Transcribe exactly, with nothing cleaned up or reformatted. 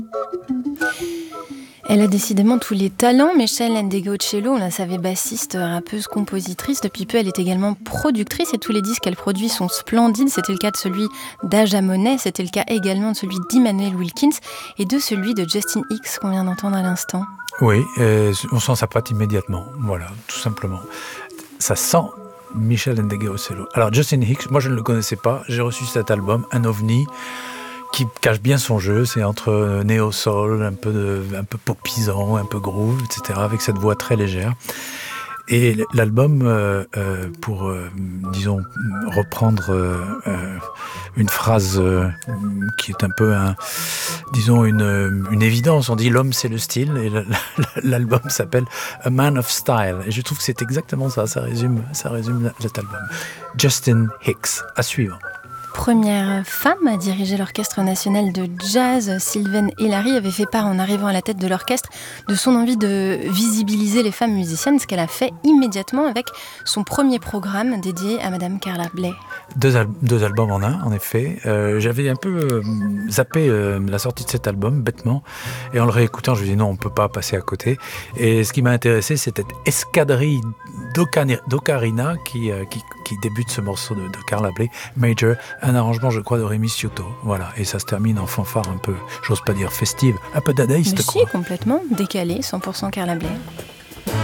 Elle a décidément tous les talents, Mechel Ndegeocello, on la savait bassiste, rappeuse, compositrice. Depuis peu, elle est également productrice et tous les disques qu'elle produit sont splendides. C'était le cas de celui d'Aja Monet, c'était le cas également de celui d'Immanuel Wilkins et de celui de Justin Hicks qu'on vient d'entendre à l'instant. Oui, euh, on sent sa patte immédiatement, voilà, tout simplement. Ça sent Mechel Ndegeocello. Alors Justin Hicks, moi je ne le connaissais pas, j'ai reçu cet album, un ovni, qui cache bien son jeu, c'est entre néo-soul, un peu, de, un peu popisant, un peu groove, et cetera, avec cette voix très légère. Et l'album, euh, euh, pour, euh, disons, reprendre euh, euh, une phrase euh, qui est un peu, un, disons, une, une évidence, on dit l'homme c'est le style, et l'album s'appelle A Man of Style. Et je trouve que c'est exactement ça, ça résume, ça résume cet album. Justin Hicks, à suivre. Première femme à diriger l'Orchestre national de jazz, Sylvaine Hélary avait fait part en arrivant à la tête de l'orchestre de son envie de visibiliser les femmes musiciennes, ce qu'elle a fait immédiatement avec son premier programme dédié à Madame Carla Bley. Deux, al- deux albums en un, en effet. Euh, j'avais un peu euh, zappé euh, la sortie de cet album, bêtement, et en le réécoutant, je me dis non, on ne peut pas passer à côté. Et ce qui m'a intéressé, c'était Escadrille d'Ocani- d'Ocarina qui, euh, qui, qui débute ce morceau de, de Carla Bley, Major, un arrangement, je crois, de Rémi Cioto. Voilà, et ça se termine en fanfare un peu, j'ose pas dire festive, un peu dadaïste, Mais quoi. si, complètement, décalé, cent pour cent Carla Bley.